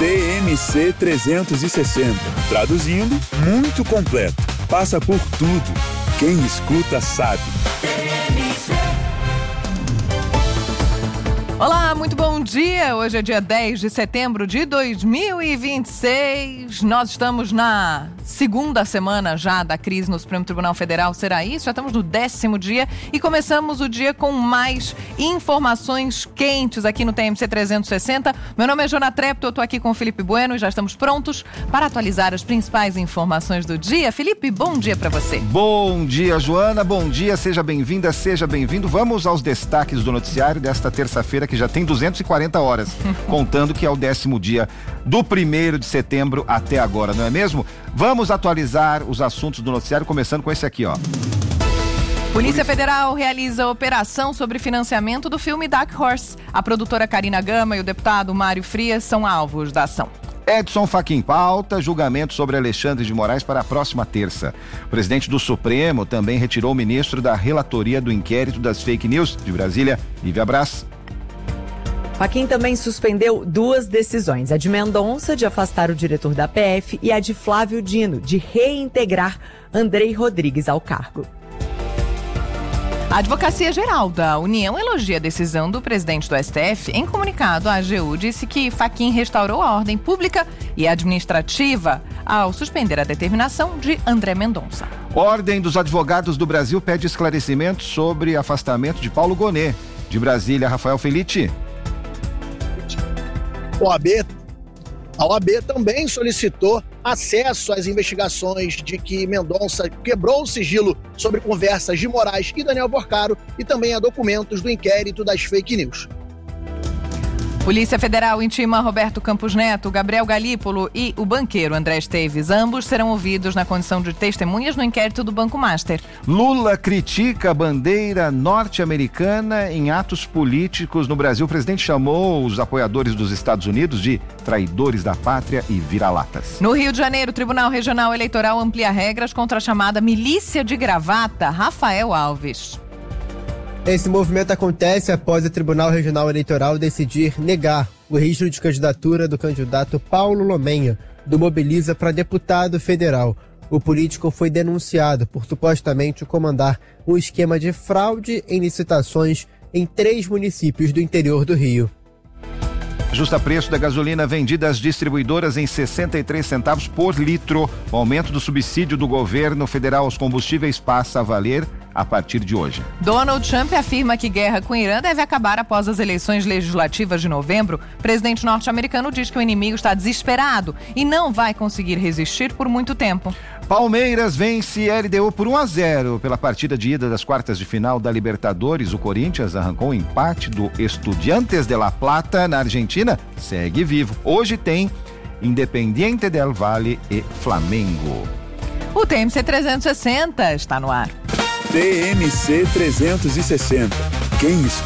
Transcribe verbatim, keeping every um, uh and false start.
T M C trezentos e sessenta. Traduzindo, muito completo. Passa por tudo. Quem escuta sabe. Olá, muito bom dia. Hoje é dia dez de setembro de dois mil e vinte e seis. Nós estamos na segunda semana já da crise no Supremo Tribunal Federal. Será isso? Já estamos no décimo dia e começamos o dia com mais informações quentes aqui no T M C trezentos e sessenta. Meu nome é Jona Trepto, eu estou aqui com o Felipe Bueno e já estamos prontos para atualizar as principais informações do dia. Felipe, bom dia para você. Bom dia, Joana. Bom dia, seja bem-vinda, seja bem-vindo. Vamos aos destaques do noticiário desta terça-feira, que já tem duzentas e quarenta horas, contando que é o décimo dia do primeiro de setembro até agora, não é mesmo? Vamos atualizar os assuntos do noticiário, começando com esse aqui, ó. Polícia Federal realiza operação sobre financiamento do filme Dark Horse. A produtora Karina Gama e o deputado Mário Frias são alvos da ação. Edson Fachin pauta julgamento sobre Alexandre de Moraes para a próxima terça. O presidente do Supremo também retirou o ministro da relatoria do inquérito das fake news. De Brasília, Lívia Braz. Fachin também suspendeu duas decisões, a de Mendonça de afastar o diretor da P F e a de Flávio Dino de reintegrar Andrei Rodrigues ao cargo. A Advocacia Geral da União elogia a decisão do presidente do S T F. Em comunicado, a AGU disse que Fachin restaurou a ordem pública e administrativa ao suspender a determinação de André Mendonça. Ordem dos Advogados do Brasil pede esclarecimentos sobre afastamento de Paulo Gonet. De Brasília, Rafael Felitti. O A B, a O A B também solicitou acesso às investigações de que Mendonça quebrou o sigilo sobre conversas de Moraes e Daniel Porcaro e também a documentos do inquérito das fake news. Polícia Federal intima Roberto Campos Neto, Gabriel Galípolo e o banqueiro André Esteves. Ambos serão ouvidos na condição de testemunhas no inquérito do Banco Master. Lula critica a bandeira norte-americana em atos políticos no Brasil. O presidente chamou os apoiadores dos Estados Unidos de traidores da pátria e vira-latas. No Rio de Janeiro, o Tribunal Regional Eleitoral amplia regras contra a chamada milícia de gravata. Rafael Alves. Esse movimento acontece após o Tribunal Regional Eleitoral decidir negar o registro de candidatura do candidato Paulo Lomenha, do Mobiliza para deputado federal. O político foi denunciado por supostamente comandar um esquema de fraude em licitações em três municípios do interior do Rio. Justa preço da gasolina vendida às distribuidoras em sessenta e três centavos por litro. O aumento do subsídio do governo federal aos combustíveis passa a valer a partir de hoje. Donald Trump afirma que guerra com o Irã deve acabar após as eleições legislativas de novembro. O presidente norte-americano diz que o inimigo está desesperado e não vai conseguir resistir por muito tempo. Palmeiras vence L D U por um a zero pela partida de ida das quartas de final da Libertadores. O Corinthians arrancou o empate do Estudiantes de La Plata na Argentina. Segue vivo. Hoje tem Independiente del Valle e Flamengo. O T M C trezentos e sessenta está no ar. T M C trezentos e sessenta. Quem escuta